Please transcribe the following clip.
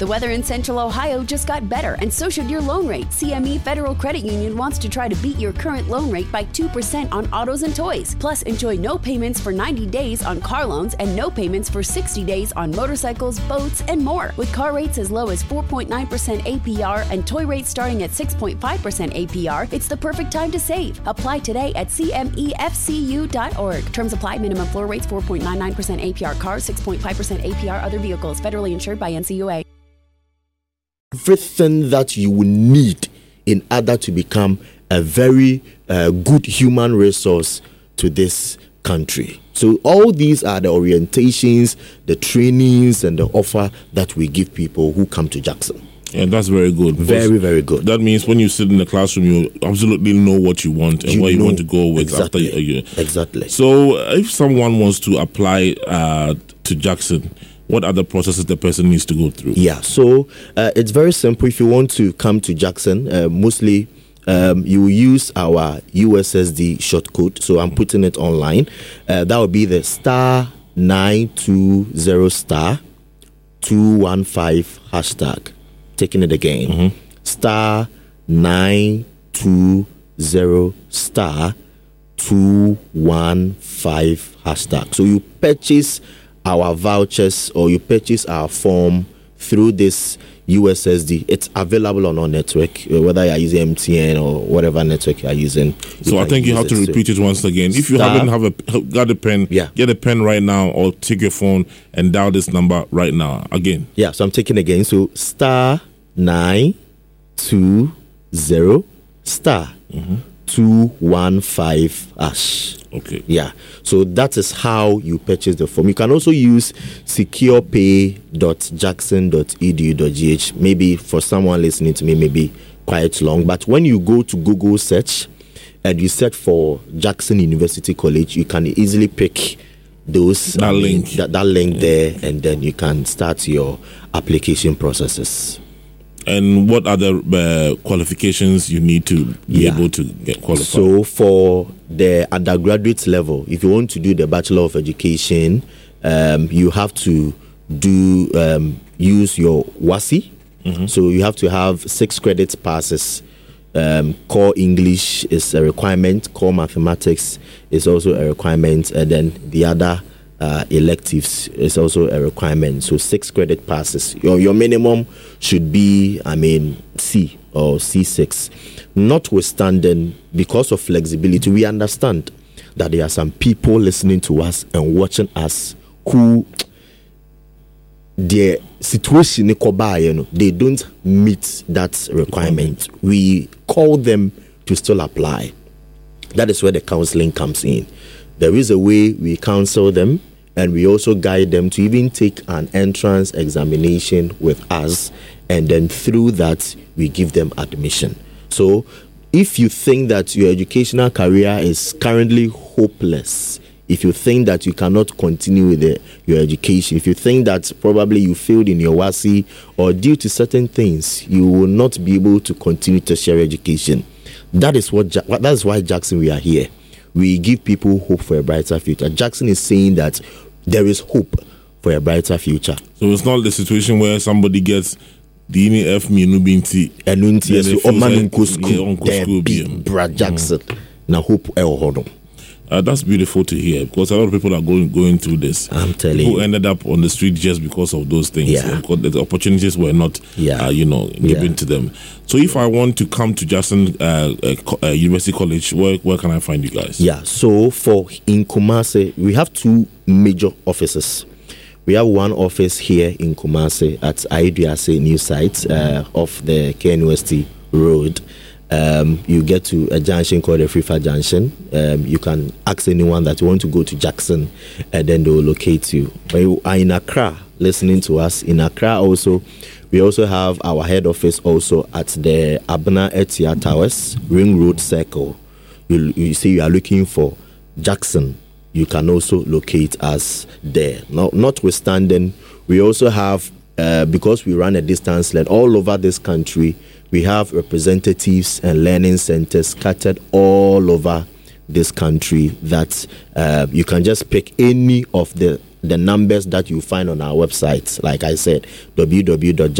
The weather in Central Ohio just got better, and so should your loan rate. CME Federal Credit Union wants to try to beat your current loan rate by 2% on autos and toys. Plus, enjoy no payments for 90 days on car loans and no payments for 60 days on motorcycles, boats, and more. With car rates as low as 4.9% APR and toy rates starting at 6.5% APR, it's the perfect time to save. Apply today at cmefcu.org. Terms apply. Minimum floor rates 4.99% APR cars, 6.5% APR other vehicles. Federally insured by NCUA. Everything that you will need in order to become a very good human resource to this country. So all these are the orientations, the trainings, and the offer that we give people who come to Jackson. Yeah, that's very good. Very, very good. That means when you sit in the classroom, you absolutely know what you want and where you want to go with exactly, after a year. Exactly. So if someone wants to apply to Jackson, what other processes the person needs to go through? Yeah, so it's very simple. If you want to come to Jackson, mostly you will use our USSD short code. So I'm putting it online. That would be the star 920 star 215 hashtag. Taking it again. Star 920 star 215 hashtag. So you purchase our vouchers or you purchase our form through this USSD. It's available on our network, whether you are using MTN or whatever network you are using. So I think you have to repeat it once again. If you haven't got a pen, get a pen right now or take your phone and dial this number right now. Again. Yeah, so I'm taking again. So star 920 star 215 hash. Okay. Yeah. So that is how you purchase the form. You can also use securepay.jackson.edu.gh. Maybe for someone listening to me, maybe quite long. But when you go to Google search and you search for Jackson University College, you can easily pick that link there, and then you can start your application processes. And what other qualifications you need to be able to get qualified? So for the undergraduate level, if you want to do the Bachelor of Education, you have to use your WASSCE. So you have to have 6 credit passes. Core English is a requirement. Core Mathematics is also a requirement. And then the other electives is also a requirement. So 6 credit passes. Your minimum should be, C or C6. Notwithstanding, because of flexibility, we understand that there are some people listening to us and watching us who their situation they don't meet that requirement. We call them to still apply. That is where the counseling comes in. There is a way we counsel them, and we also guide them to even take an entrance examination with us, and then through that we give them admission. So if you think that your educational career is currently hopeless, if you think that you cannot continue with your education, if you think that probably you failed in your WASSCE, or due to certain things you will not be able to continue to share education, that is why Jackson, we are here. We give people hope for a brighter future. Jackson is saying that there is hope for a brighter future. So it's not the situation where somebody gets the NF Minubinti and Jackson. Now hope that's beautiful to hear, because a lot of people are going through this. I'm telling you, who you, ended up on the street just because of those things. Yeah. Because the opportunities were not, given to them. So if I want to come to Jackson University College, where can I find you guys? Yeah. So in Kumasi, we have 2 major offices. We have one office here in Kumasi at Aiduase new site off the KNUST Road. You get to a junction called the Frifa Junction. You can ask anyone that you want to go to Jackson, and then they will locate you. When you are in Accra listening to us, in Accra also, we also have our head office also at the Abna Etia Towers, Ring Road Circle. You see, you are looking for Jackson, you can also locate us there. Notwithstanding, we also have, because we run a distance led all over this country, we have representatives and learning centers scattered all over this country that you can just pick any of the numbers that you find on our website. Like I said, www